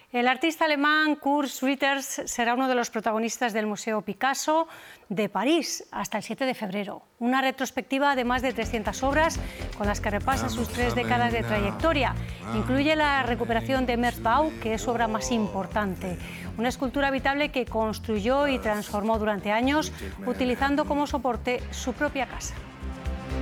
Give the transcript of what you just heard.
El artista alemán Kurt Schwitters será uno de los protagonistas del Museo Picasso de París hasta el 7 de febrero. Una retrospectiva de más de 300 obras con las que repasa sus 3 décadas de trayectoria. Incluye la recuperación de Merzbau, que es su obra más importante. Una escultura habitable que construyó y transformó durante años, utilizando como soporte su propia casa.